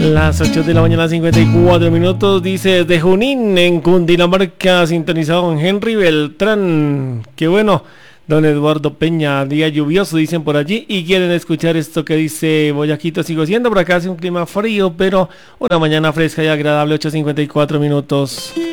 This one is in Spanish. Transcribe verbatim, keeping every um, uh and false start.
Las ocho de la mañana, cincuenta y cuatro minutos. Dice desde Junín, en Cundinamarca, sintonizado con Henry Beltrán. Qué bueno, don Eduardo Peña. Día lluvioso, dicen por allí. Y quieren escuchar esto que dice Boyaquito. Sigo siendo, por acá hace un clima frío, pero una mañana fresca y agradable. Ocho cincuenta y cuatro minutos.